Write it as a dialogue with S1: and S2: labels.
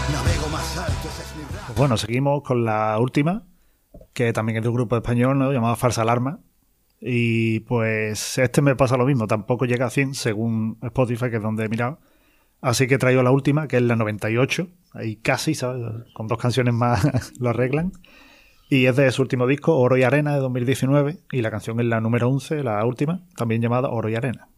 S1: Navego más alto, ese es mi rango.
S2: Pues bueno, seguimos con la última, que también es de un grupo español, ¿no? Llamado Falsa Alarma. Y pues este me pasa lo mismo, tampoco llega a 100 según Spotify, que es donde he mirado. Así que traigo la última, que es la 98. Ahí casi, ¿sabes? Con 2 canciones más lo arreglan. Y es de su último disco, Oro y Arena, de 2019. Y la canción es la número 11, la última, también llamada Oro y Arena.